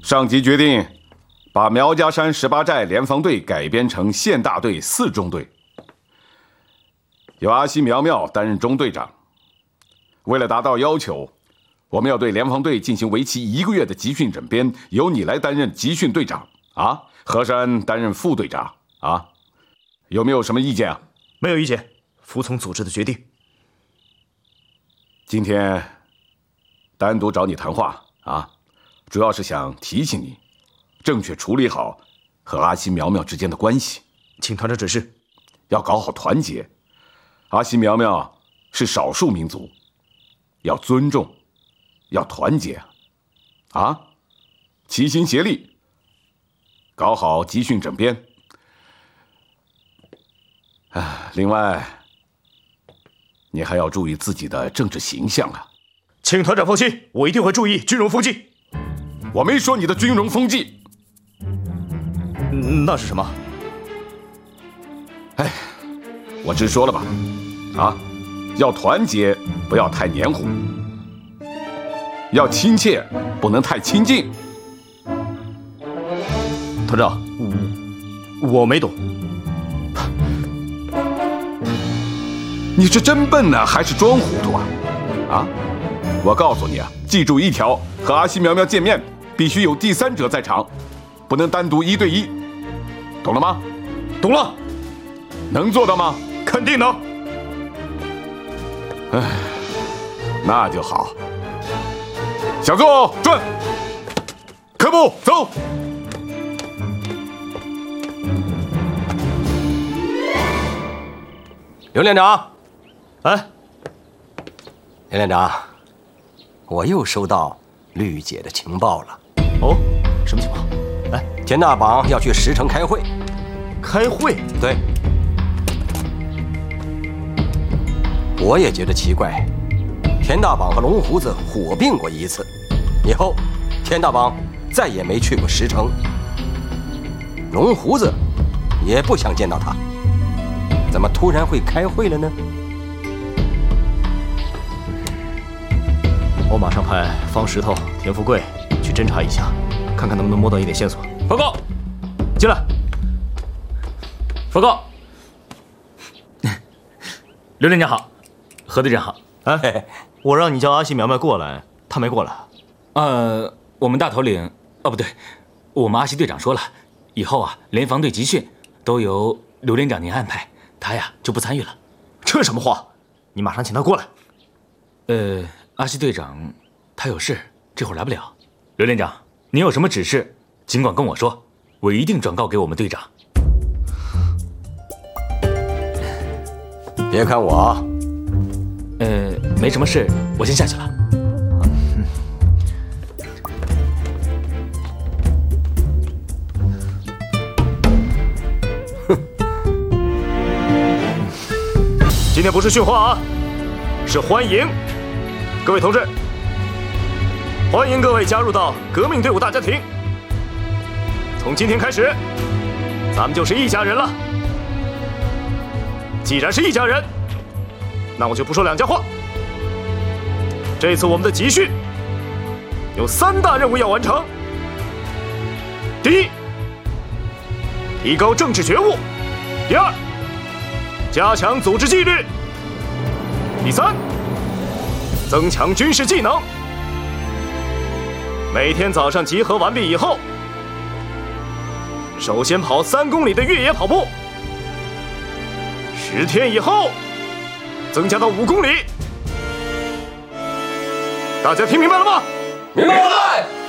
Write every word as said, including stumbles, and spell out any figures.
上级决定把苗家山十八寨联防队改编成县大队四中队，由阿西苗苗担任中队长。为了达到要求，我们要对联防队进行为期一个月的集训整编，由你来担任集训队长啊，何山担任副队长啊，有没有什么意见啊？ 没有意见，服从组织的决定。 今天单独找你谈话啊，主要是想提醒你，正确处理好和阿西苗苗之间的关系。 请团长指示。 要搞好团结。阿西苗苗是少数民族，要尊重，要团结啊，齐心协力，搞好集训整编。啊，另外，你还要注意自己的政治形象啊。 请团长放心，我一定会注意军容风纪。 我没说你的军容风纪。 那是什么？ 哎，我直说了吧，啊，要团结，不要太黏糊；要亲切，不能太亲近。 团长，我我没懂。 你是真笨呢，还是装糊涂啊？啊！我告诉你啊，记住一条，和阿西苗苗见面必须有第三者在场，不能单独一对一，懂了吗？ 懂了。 能做到吗？ 肯定能。 哎，那就好。小坐，转，科部走。 刘连长， 哎， 刘连长，我又收到绿姐的情报了。 哦，什么情况？来， 田大绑要去石城开会。 开会？ 对。我也觉得奇怪，田大绑和龙胡子火并过一次，以后田大绑再也没去过石城，龙胡子也不想见到他，怎么突然会开会了呢？ 我马上派方石头、田富贵去侦查一下，看看能不能摸到一点线索。 报告， 进来。 报告，刘连长好，何队长好。 哎，我让你叫阿西苗苗过来，他没过来。 呃，我们大头领，哦不对，我们阿西队长说了，以后啊，联防队集训都由刘连长您安排，他呀就不参与了。 这什么话？你马上请他过来。 呃，阿西队长他有事，这会儿来不了。刘连长，您有什么指示，尽管跟我说，我一定转告给我们队长。 别看我， 呃，没什么事，我先下去了。 哼，今天不是训话啊，是欢迎。各位同志，欢迎各位加入到革命队伍大家庭。从今天开始，咱们就是一家人了。既然是一家人，那我就不说两家话。这次我们的集训有三大任务要完成。第一，提高政治觉悟；第二，加强组织纪律；第三，增强军事技能。每天早上集合完毕以后，首先跑三公里的越野跑步。十天以后，增加到五公里。大家听明白了吗？ 明白。